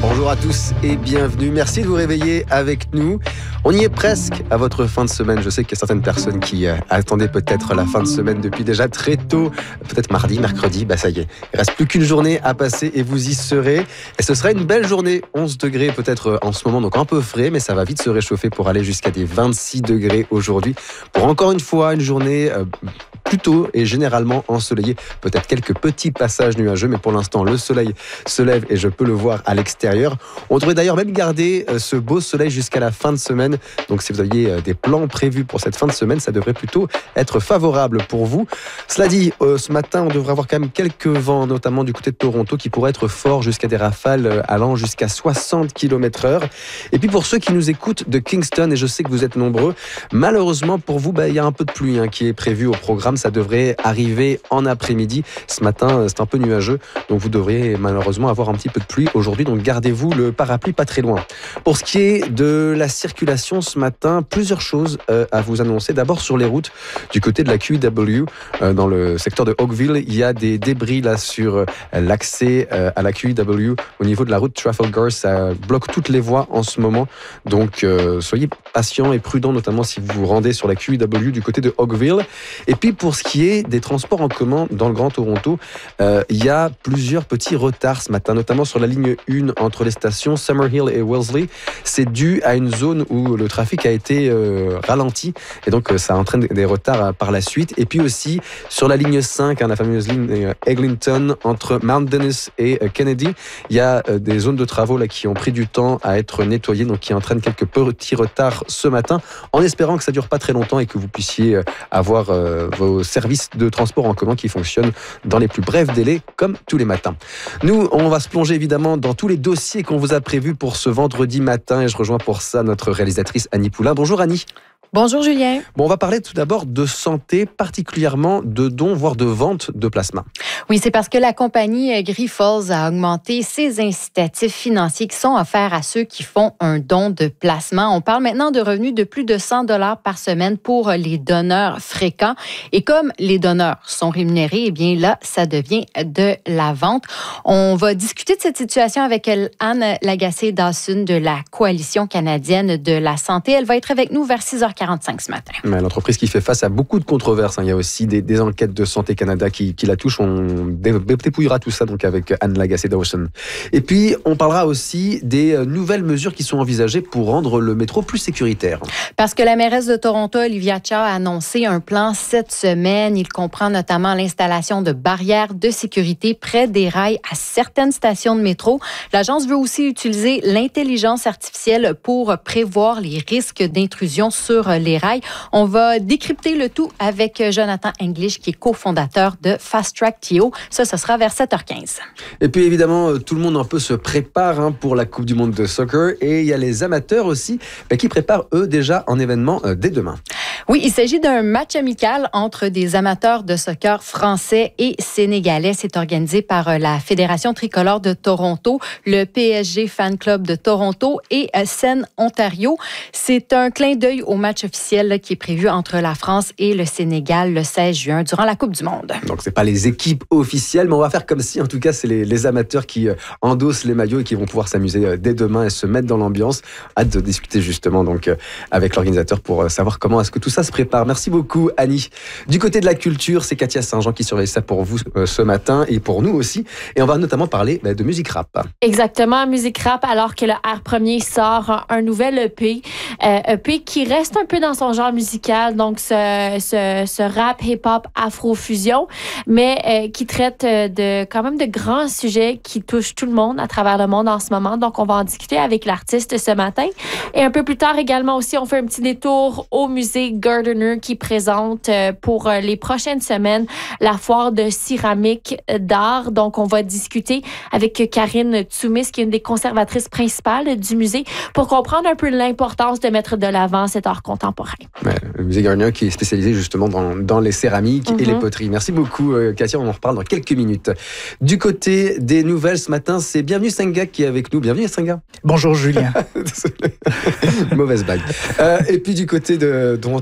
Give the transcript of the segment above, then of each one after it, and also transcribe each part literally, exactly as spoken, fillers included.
Bonjour à tous et bienvenue. Merci de vous réveiller avec nous. On y est presque à votre fin de semaine. Je sais qu'il y a certaines personnes qui euh, attendaient peut-être la fin de semaine depuis déjà très tôt. Peut-être mardi, mercredi, bah ça y est. Il ne reste plus qu'une journée à passer et vous y serez. Et ce sera une belle journée. onze degrés peut-être en ce moment, donc un peu frais, mais ça va vite se réchauffer pour aller jusqu'à des vingt-six degrés aujourd'hui. Pour encore une fois, une journée euh, plutôt et généralement ensoleillée. Peut-être quelques petits passages nuageux, mais pour l'instant, le soleil se lève et je peux le voir à l'extérieur. On devrait d'ailleurs même garder euh, ce beau soleil jusqu'à la fin de semaine. Donc si vous aviez euh, des plans prévus pour cette fin de semaine, ça devrait plutôt être favorable pour vous. Cela dit, euh, ce matin, on devrait avoir quand même quelques vents, notamment du côté de Toronto, qui pourraient être forts jusqu'à des rafales euh, allant jusqu'à soixante kilomètres heure. Et puis pour ceux qui nous écoutent de Kingston, et je sais que vous êtes nombreux, malheureusement pour vous, bah, il y a un peu de pluie hein, qui est prévue au programme. Ça devrait arriver en après-midi. Ce matin, c'est un peu nuageux, donc vous devriez malheureusement avoir un petit peu de pluie aujourd'hui. Donc gardez-vous le parapluie pas très loin. Pour ce qui est de la circulation ce matin, plusieurs choses euh, à vous annoncer. D'abord sur les routes du côté de la Q E W, euh, dans le secteur de Oakville, il y a des débris là sur euh, l'accès euh, à la Q E W au niveau de la route Trafalgar. Ça bloque toutes les voies en ce moment. Donc euh, soyez patients et prudents, notamment si vous vous rendez sur la Q E W du côté de Oakville. Et puis pour ce qui est des transports en commun dans le Grand Toronto, euh, il y a plusieurs petits retards ce matin, notamment sur la ligne un entre les stations Summerhill et Wellesley. C'est dû à une zone où le trafic a été euh, ralenti et donc euh, ça entraîne des retards euh, par la suite. Et puis aussi sur la ligne cinq, hein, la fameuse ligne euh, Eglinton entre Mount Dennis et euh, Kennedy, il y a euh, des zones de travaux là, qui ont pris du temps à être nettoyées, donc qui entraînent quelques petits retards ce matin, en espérant que ça dure pas très longtemps et que vous puissiez euh, avoir euh, vos services de transport en commun qui fonctionnent dans les plus brefs délais, comme tous les matins. Nous, on va se plonger évidemment dans tous les dossiers qu'on vous a prévus pour ce vendredi matin et je rejoins pour ça notre réalisatrice Annie Poulain. Bonjour Annie. Bonjour Julien. Bon, on va parler tout d'abord de santé, particulièrement de dons, voire de vente de plasma. Oui, c'est parce que la compagnie Grifols a augmenté ses incitatifs financiers qui sont offerts à ceux qui font un don de plasma. On parle maintenant de revenus de plus de cent dollars par semaine pour les donneurs fréquents. Et comme les donneurs sont rémunérés, eh bien là, ça devient de la vente. On va discuter de cette situation avec Anne Lagacé-Dawson de la Coalition canadienne de la santé. Elle va être avec nous vers six heures quarante-cinq ce matin. Mais l'entreprise qui fait face à beaucoup de controverses. Hein. Il y a aussi des, des enquêtes de Santé Canada qui, qui la touchent. On dépouillera tout ça donc avec Anne Lagacé-Dawson. Et puis, on parlera aussi des nouvelles mesures qui sont envisagées pour rendre le métro plus sécuritaire. Parce que la mairesse de Toronto, Olivia Chow, a annoncé un plan cette semaine. Il comprend notamment l'installation de barrières de sécurité près des rails à certaines stations de métro. L'agence veut aussi utiliser l'intelligence artificielle pour prévoir les risques d'intrusion sur les rails. On va décrypter le tout avec Jonathan English, qui est cofondateur de Fast Track T O. Ça, ce sera vers sept heures quinze. Et puis évidemment, tout le monde un peu se prépare hein, pour la Coupe du monde de soccer. Et il y a les amateurs aussi bah, qui préparent eux déjà un événement euh, dès demain. Oui, il s'agit d'un match amical entre des amateurs de soccer français et sénégalais. C'est organisé par la Fédération tricolore de Toronto, le P S G Fan Club de Toronto et Seine Ontario. C'est un clin d'œil au match officiel là, qui est prévu entre la France et le Sénégal le seize juin durant la Coupe du monde. Donc c'est pas les équipes officielles, mais on va faire comme si en tout cas c'est les, les amateurs qui euh, endossent les maillots et qui vont pouvoir s'amuser euh, dès demain et se mettre dans l'ambiance. Hâte de discuter justement donc euh, avec l'organisateur pour euh, savoir comment est-ce que tout ça se prépare. Merci beaucoup Annie. Du côté de la culture, c'est Katia Saint-Jean qui surveille ça pour vous euh, ce matin et pour nous aussi. Et on va notamment parler bah, de musique rap. Exactement, musique rap, alors que le R premier sort un nouvel E P. Euh, E P qui reste un peu dans son genre musical, donc ce, ce, ce rap hip-hop afro-fusion, mais euh, qui traite de quand même de grands sujets qui touchent tout le monde à travers le monde en ce moment. Donc, on va en discuter avec l'artiste ce matin. Et un peu plus tard également aussi, on fait un petit détour au musée Gardiner qui présente euh, pour euh, les prochaines semaines la foire de céramique d'art. Donc, on va discuter avec Karine Tsoumis, qui est une des conservatrices principales du musée, pour comprendre un peu l'importance de mettre de l'avant cet art contemporain. Ouais, le musée Gardiner qui est spécialisé justement dans, dans les céramiques mm-hmm. et les poteries. Merci beaucoup euh, Katia, on en reparle dans quelques minutes. Du côté des nouvelles ce matin, c'est Bienvenue Senga qui est avec nous. Bienvenue Senga. Bonjour Julien. Désolé. Mauvaise blague. Euh, et puis du côté de Toronto,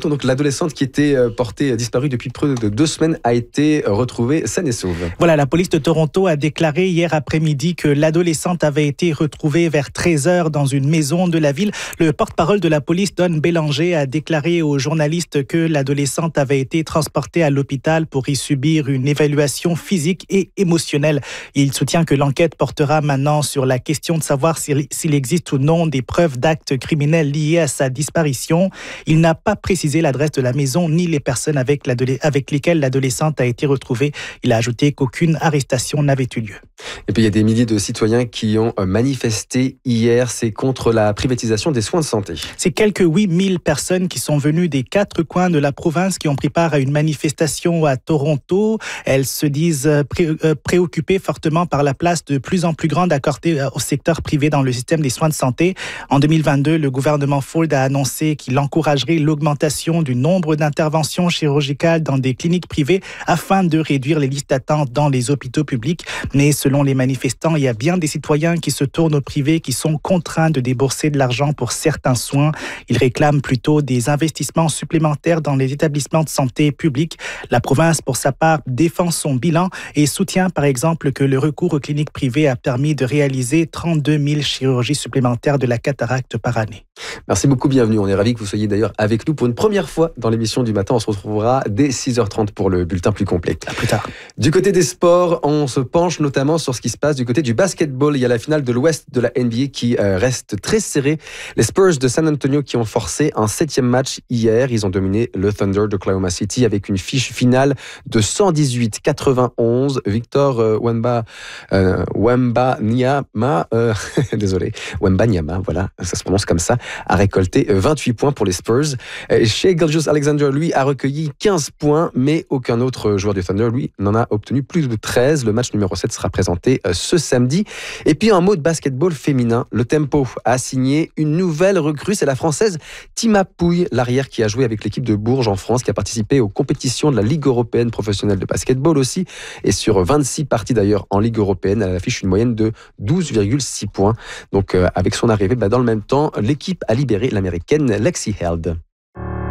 Toronto, donc l'adolescente qui était portée disparue depuis près de deux semaines a été retrouvée saine et sauve. Voilà, la police de Toronto a déclaré hier après-midi que l'adolescente avait été retrouvée vers treize heures dans une maison de la ville. Le porte-parole de la police, Don Bélanger, a déclaré aux journalistes que l'adolescente avait été transportée à l'hôpital pour y subir une évaluation physique et émotionnelle. Il soutient que l'enquête portera maintenant sur la question de savoir s'il existe ou non des preuves d'actes criminels liés à sa disparition. Il n'a pas précisé l'adresse de la maison ni les personnes avec, avec lesquelles l'adolescente a été retrouvée. Il a ajouté qu'aucune arrestation n'avait eu lieu. Et puis il y a des milliers de citoyens qui ont manifesté hier. C'est contre la privatisation des soins de santé. C'est quelques huit mille personnes qui sont venues des quatre coins de la province qui ont pris part à une manifestation à Toronto. Elles se disent pré- euh, préoccupées fortement par la place de plus en plus grande accordée au secteur privé dans le système des soins de santé. En deux mille vingt-deux, le gouvernement Ford a annoncé qu'il encouragerait l'augmentation du nombre d'interventions chirurgicales dans des cliniques privées afin de réduire les listes d'attente dans les hôpitaux publics. Mais selon les manifestants, il y a bien des citoyens qui se tournent au privé qui sont contraints de débourser de l'argent pour certains soins. Ils réclament plutôt des investissements supplémentaires dans les établissements de santé publics. La province, pour sa part, défend son bilan et soutient par exemple que le recours aux cliniques privées a permis de réaliser trente-deux mille chirurgies supplémentaires de la cataracte par année. Merci beaucoup, bienvenue. On est ravis que vous soyez d'ailleurs avec nous pour une première fois dans l'émission du matin. On se retrouvera dès six heures trente pour le bulletin plus complet. À plus tard. Du côté des sports, on se penche notamment sur ce qui se passe du côté du basketball. Il y a la finale de l'Ouest de la N B A qui euh, reste très serrée. Les Spurs de San Antonio qui ont forcé un septième match hier. Ils ont dominé le Thunder d'Oklahoma City avec une fiche finale de cent dix-huit à quatre-vingt-onze. Victor euh, Wemba, euh, Wembanyama, euh, désolé, Wembanyama, voilà, ça se prononce comme ça, a récolté vingt-huit points pour les Spurs. Shai Gilgeous-Alexander, lui, a recueilli quinze points, mais aucun autre joueur du Thunder, lui, n'en a obtenu plus de treize. Le match numéro sept sera présenté ce samedi. Et puis, un mot de basketball féminin. Le Tempo a signé une nouvelle recrue. C'est la Française Tima Pouille, l'arrière qui a joué avec l'équipe de Bourges en France, qui a participé aux compétitions de la Ligue européenne professionnelle de basketball aussi. Et sur vingt-six parties d'ailleurs en Ligue européenne, elle affiche une moyenne de douze virgule six points. Donc, euh, avec son arrivée, bah, dans le même temps, l'équipe a libéré l'américaine Lexi Held.